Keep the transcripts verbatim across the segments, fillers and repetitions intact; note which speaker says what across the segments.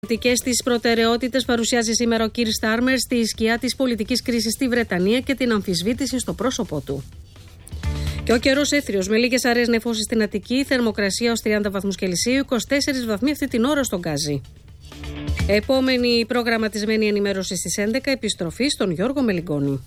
Speaker 1: Στις προτεραιότητες παρουσιάζει σήμερα ο Κίρ Στάρμερ στη σκιά της πολιτικής κρίσης στη Βρετανία και την αμφισβήτηση στο πρόσωπό του. Και ο καιρός έθριος με λίγες αραιές νεφώσεις στην Αττική, θερμοκρασία ως τριάντα βαθμούς Κελσίου, είκοσι τέσσερις βαθμοί αυτή την ώρα στον Γκάζι. Επόμενη προγραμματισμένη ενημέρωση στις έντεκα, επιστροφή στον Γιώργο Μελιγκόνη.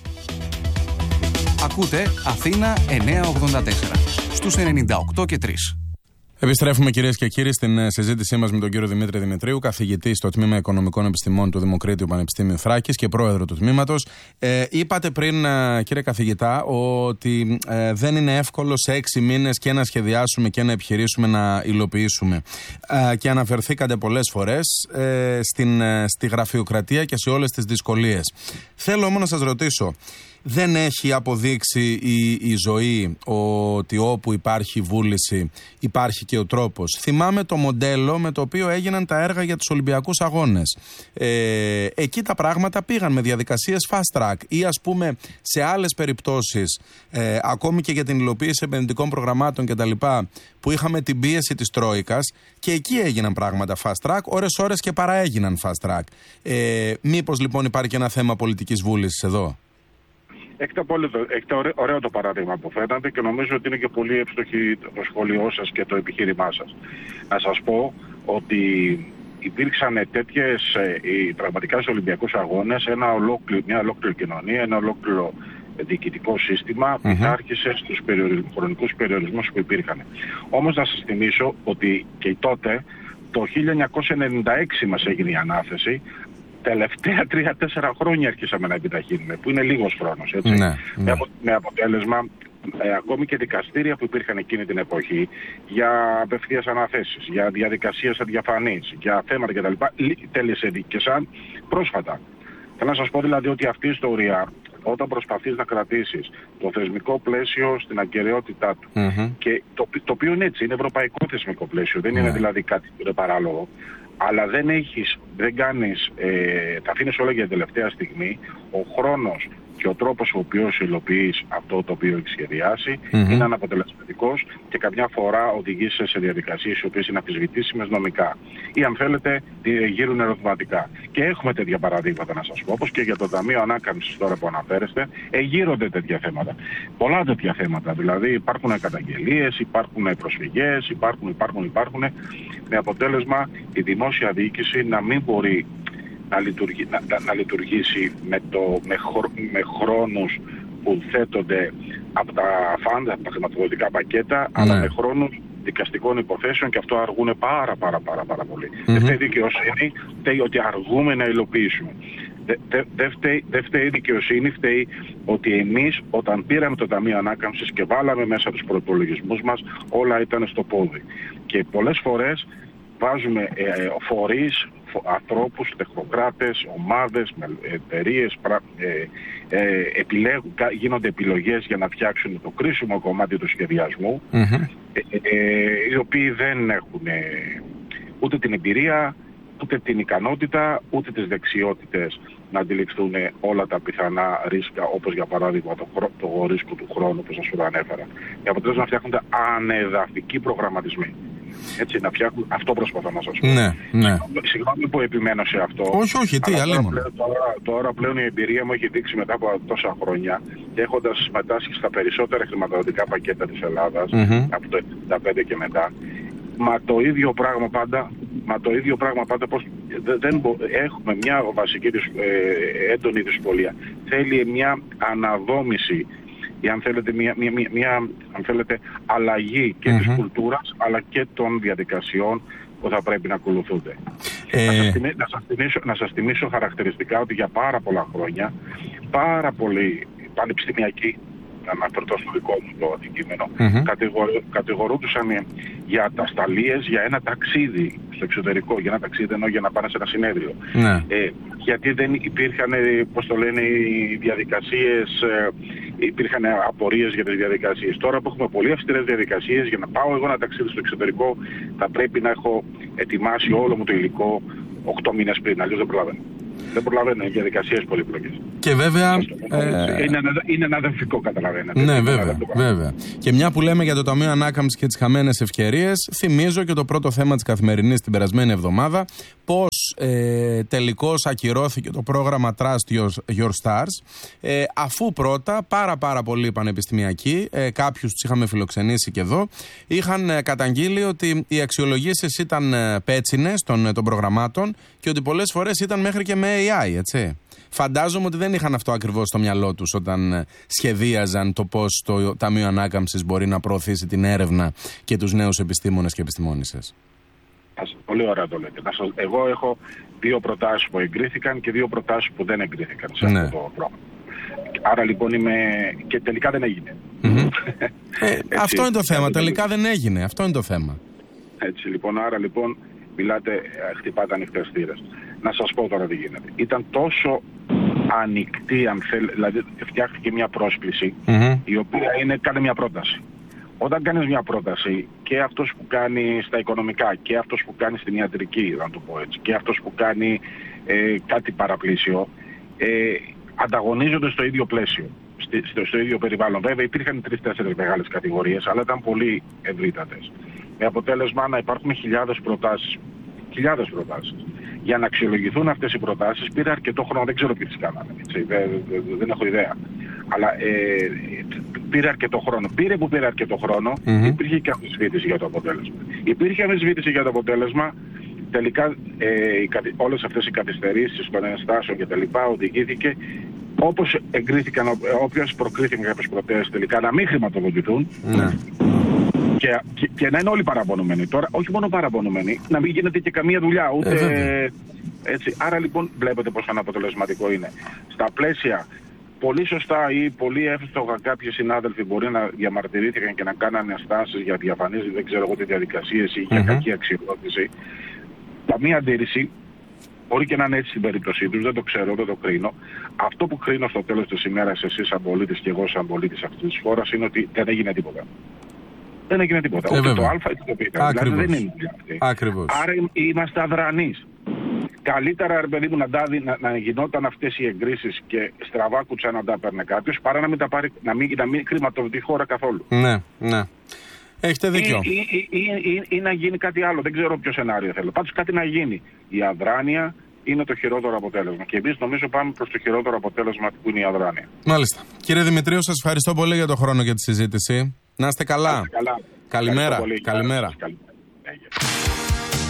Speaker 2: Ακούτε Αθήνα εννιακόσια ογδόντα τέσσερα στους ενενήντα οκτώ και τρία.
Speaker 3: Επιστρέφουμε, κυρίες και κύριοι, στην συζήτησή μας με τον κύριο Δημήτρη Δημητρίου, καθηγητή στο Τμήμα Οικονομικών Επιστημών του Δημοκρίτιου Πανεπιστήμιου Θράκης και πρόεδρο του τμήματος. Ε, είπατε πριν, κύριε καθηγητά, ότι ε, δεν είναι εύκολο σε έξι μήνες και να σχεδιάσουμε και να επιχειρήσουμε να υλοποιήσουμε. Ε, και αναφερθήκατε πολλές φορές ε, στην, ε, στη γραφειοκρατία και σε όλες τις δυσκολίες. Θέλω όμως να σας ρωτήσω. Δεν έχει αποδείξει η, η ζωή ότι όπου υπάρχει βούληση υπάρχει και ο τρόπος. Θυμάμαι το μοντέλο με το οποίο έγιναν τα έργα για τους Ολυμπιακούς Αγώνες. Ε, εκεί τα πράγματα πήγαν με διαδικασίες fast track ή ας πούμε σε άλλες περιπτώσεις, ε, ακόμη και για την υλοποίηση επενδυτικών προγραμμάτων κτλ. Που είχαμε την πίεση της Τρόικας και εκεί έγιναν πράγματα fast track, ώρες-ώρες και παραέγιναν fast track. Ε, μήπως λοιπόν υπάρχει και ένα θέμα πολιτικής βούλησης εδώ?
Speaker 4: Έχετε, πολύ, έχετε ωραίο, ωραίο το παράδειγμα που φέρατε και νομίζω ότι είναι και πολύ εύστοχη το σχόλιο σας και το επιχείρημά σας. Να σας πω ότι υπήρξαν τέτοιες οι, πραγματικά στους Ολυμπιακούς Αγώνες ένα ολόκληρο, μια ολόκληρη κοινωνία, ένα ολόκληρο διοικητικό σύστημα που mm-hmm. άρχισε στους περιορισμ, χρονικούς περιορισμούς που υπήρχαν. Όμως να σας θυμίσω ότι και τότε το χίλια εννιακόσια ενενήντα έξι μας έγινε η ανάθεση. Τελευταία τρία-τέσσερα χρόνια αρχίσαμε να επιταχύνουμε, που είναι λίγος χρόνος, έτσι. Ναι, ναι. Με, απο, με αποτέλεσμα, ε, ακόμη και δικαστήρια που υπήρχαν εκείνη την εποχή για απευθείας αναθέσεις, για διαδικασίες αδιαφανείς, για θέματα κτλ. Τελεσεδίκησαν πρόσφατα. Θέλω να σας πω δηλαδή ότι αυτή η ιστορία, όταν προσπαθείς να κρατήσεις το θεσμικό πλαίσιο στην ακεραιότητά του, mm-hmm. και το, το οποίο είναι έτσι, είναι ευρωπαϊκό θεσμικό πλαίσιο, δεν mm-hmm. είναι δηλαδή κάτι που είναι παράλογο. Αλλά δεν έχεις, δεν κάνεις, ε, τα αφήνεις όλα για την τελευταία στιγμή. Ο χρόνος και ο τρόπος ο οποίος υλοποιείς αυτό το οποίο έχεις σχεδιάσει mm-hmm. είναι αναποτελεσματικός και καμιά φορά οδηγείς σε διαδικασίες οι οποίες είναι αμφισβητήσιμες νομικά. Ή αν θέλετε γύρουν ερωτηματικά. Και έχουμε τέτοια παραδείγματα να σας πω, όπως και για το Ταμείο Ανάκαμψης τώρα που αναφέρεστε, εγείρονται τέτοια θέματα. Πολλά τέτοια θέματα. Δηλαδή υπάρχουν καταγγελίες, υπάρχουν προσφυγές, υπάρχουν, υπάρχουν, υπάρχουν. Με αποτέλεσμα η δημόσια διοίκηση να μην μπορεί να, λειτουργεί, να, να λειτουργήσει με, το, με, χρο, με χρόνους που θέτονται από τα φάντα, από τα χρηματοδοτικά πακέτα, ναι. αλλά με χρόνους δικαστικών υποθέσεων και αυτό αργούν πάρα πάρα πάρα, πάρα πολύ. Mm-hmm. Δεν φταίει δικαιοσύνη, φταίει ότι αργούμε να υλοποιήσουμε. Δεν δε, δε φταίει, δε φταίει δικαιοσύνη, φταίει ότι εμείς όταν πήραμε το Ταμείο Ανάκαμψης και βάλαμε μέσα τους προϋπολογισμούς μας, όλα ήταν στο πόδι. Και πολλές φορές βάζουμε ε, φορείς, φο, ανθρώπους, τεχνοκράτες, ομάδες, εταιρείες, ε, ε, επιλέγουν, γίνονται επιλογές για να φτιάξουν το κρίσιμο κομμάτι του σχεδιασμού, mm-hmm. ε, ε, οι οποίοι δεν έχουν ε, ούτε την εμπειρία, ούτε την ικανότητα, ούτε τις δεξιότητες να αντιληφθούν όλα τα πιθανά ρίσκα, όπως για παράδειγμα το, χρο, το ρίσκο του χρόνου που σας το ανέφερα. Για αποτέλεσμα να φτιάχνονται ανεδαφικοί προγραμματισμοί. Έτσι, να φτιάχνουν, αυτό προσπαθώ να σας πω.
Speaker 3: Ναι, ναι.
Speaker 4: Συγγνώμη που επιμένω σε αυτό.
Speaker 3: Όχι, όχι, τι, αλλήμον.
Speaker 4: Τώρα, τώρα, τώρα πλέον η εμπειρία μου έχει δείξει μετά από τόσα χρόνια και έχοντας συμμετάσχει στα περισσότερα χρηματοδοτικά πακέτα της Ελλάδας, mm-hmm. από το εβδομήντα πέντε και μετά, μα το ίδιο πράγμα πάντα, μα το ίδιο πράγμα πάντα πως δεν μπο, έχουμε μια βασική ε, έντονη δυσκολία. Θέλει μια αναδόμηση ή αν θέλετε μια, μια, μια, μια αν θέλετε, αλλαγή και mm-hmm. της κουλτούρας αλλά και των διαδικασιών που θα πρέπει να ακολουθούνται. Ε... Να, σας θυμίσω, να, σας θυμίσω, να σας θυμίσω χαρακτηριστικά ότι για πάρα πολλά χρόνια πάρα πολλοί πανεπιστημιακοί, να αναφερθώ στο δικό μου το αντικείμενο, mm-hmm. κατηγορ, κατηγορούντουσαν για ατασταλίες, για ένα ταξίδι στο εξωτερικό, για ένα ταξίδι ενώ για να πάνε σε ένα συνέδριο. Mm-hmm. Ε, γιατί δεν υπήρχαν, πώς το λένε, οι διαδικασίες, ε, υπήρχαν απορίες για τις διαδικασίες. Τώρα που έχουμε πολύ αυστηρές διαδικασίες, για να πάω εγώ ένα ταξίδι στο εξωτερικό, θα πρέπει να έχω ετοιμάσει όλο μου το υλικό οκτώ μήνες πριν, αλλιώς δεν προλαβαίνω. Δεν προλαβαίνω, οι διαδικασίες πολύπλοκες.
Speaker 3: Και βέβαια,
Speaker 4: Ε, είναι, είναι ένα αδελφικό, καταλαβαίνετε.
Speaker 3: Ναι, βέβαια, βέβαια. Και μια που λέμε για το Ταμείο Ανάκαμψης και τις χαμένες ευκαιρίες, θυμίζω και το πρώτο θέμα της Καθημερινής την περασμένη εβδομάδα, πώς ε, τελικώς ακυρώθηκε το πρόγραμμα Trust Your, Your Stars, ε, αφού πρώτα πάρα πάρα πολλοί πανεπιστημιακοί, ε, κάποιους τους είχαμε φιλοξενήσει και εδώ, είχαν ε, καταγγείλει ότι οι αξιολογήσεις ήταν ε, πέτσινες των, των προγραμμάτων και ότι πολλές φορές ήταν μέχρι και με έι άι, έτσι. Φαντάζομαι ότι δεν είχαν αυτό ακριβώς στο μυαλό τους όταν σχεδίαζαν το πώς το Ταμείο Ανάκαμψης μπορεί να προωθήσει την έρευνα και τους νέους επιστήμονες και επιστημόνισσες.
Speaker 4: Πολύ ωραία το λέτε. Εγώ έχω δύο προτάσεις που εγκρίθηκαν και δύο προτάσεις που δεν εγκρίθηκαν σε αυτό ναι. το πρόγραμμα. Άρα λοιπόν είμαι... και τελικά δεν έγινε.
Speaker 3: Mm-hmm. ε, Έτσι, αυτό είναι το θέμα. Τελικά δεν έγινε. Αυτό είναι το θέμα.
Speaker 4: Έτσι λοιπόν, άρα λοιπόν μιλάτε, χτυπάτε ανοιχτές θύρες. Να σας πω τώρα τι γίνεται. Ήταν τόσο ανοιχτή, αν θέλει, δηλαδή φτιάχτηκε μια πρόσκληση, mm-hmm. η οποία είναι, κάνε μια πρόταση. Όταν κάνεις μια πρόταση, και αυτός που κάνει στα οικονομικά, και αυτός που κάνει στην ιατρική, να το πω έτσι, και αυτός που κάνει ε, κάτι παραπλήσιο, ε, ανταγωνίζονται στο ίδιο πλαίσιο, στο, στο ίδιο περιβάλλον. Βέβαια υπήρχαν τρεις-τέσσερις μεγάλες κατηγορίες, αλλά ήταν πολύ ευρύτατες. Με αποτέλεσμα να υπάρχουν χιλιάδες προτάσεις. Χιλιάδες προτάσεις. Για να αξιολογηθούν αυτές οι προτάσεις πήρε αρκετό χρόνο, δεν ξέρω ποιοι τις κάνανε, έτσι, δεν, δεν, δεν έχω ιδέα. Αλλά ε, πήρε αρκετό χρόνο. Πήρε που πήρε αρκετό χρόνο, mm-hmm. υπήρχε και αμφισβήτηση για το αποτέλεσμα. Υπήρχε αμφισβήτηση για το αποτέλεσμα, τελικά ε, όλες αυτές οι καθυστερήσεις των ενστάσεων και τα λοιπά οδηγήθηκε, όπως εγκρίθηκαν, όποιες προκρίθηκαν κάποιες προτάσεις τελικά να μην χρηματοδοτηθούν. Mm-hmm. Και, και, και να είναι όλοι παραπονωμένοι. Τώρα, όχι μόνο παραπονωμένοι, να μην γίνεται και καμία δουλειά. Ούτε, ε, έτσι. Άρα λοιπόν, βλέπετε πόσο αναποτελεσματικό είναι. Στα πλαίσια, πολύ σωστά ή πολύ εύστοχα κάποιοι συνάδελφοι μπορεί να διαμαρτυρήθηκαν και να κάνανε αστάσεις για διαφανείς, δεν ξέρω εγώ τι διαδικασίες ή για mm-hmm. κακή αξιολόγηση. Καμία αντίρρηση. Μπορεί και να είναι έτσι στην περίπτωσή τους, δεν το ξέρω, δεν το κρίνω. Αυτό που κρίνω στο τέλος της ημέρας, εσείς σαν πολίτης και εγώ σαν πολίτης αυτής της χώρας, είναι ότι δεν έγινε τίποτα. Δεν έγινε τίποτα. Ε, ούτε βέβαια. Το Α ούτε το Β. Δηλαδή δεν είναι αυτή.
Speaker 3: Ακριβώς.
Speaker 4: Άρα είμαστε αδρανείς. Καλύτερα, ρε παιδί μου, να, να, να γινόταν αυτές οι εγκρίσεις και στραβά κουτσά να τα παίρνει κάποιος, παρά να μην, τα πάρει, να μην, να μην χρηματοδοτεί η χώρα καθόλου.
Speaker 3: Ναι, ναι. Έχετε δίκιο.
Speaker 4: Ή, ή, ή, ή, ή, ή να γίνει κάτι άλλο. Δεν ξέρω ποιο σενάριο θέλω. Πάντως κάτι να γίνει. Η αδράνεια είναι το χειρότερο αποτέλεσμα. Και εμείς νομίζω πάμε προς το χειρότερο αποτέλεσμα που είναι η αδράνεια.
Speaker 3: Μάλιστα. Κύριε Δημητρίου, σας ευχαριστώ πολύ για τον χρόνο και τη συζήτηση. Να είστε καλά.
Speaker 4: καλά.
Speaker 3: Καλημέρα. Καλημέρα. Καλημέρα.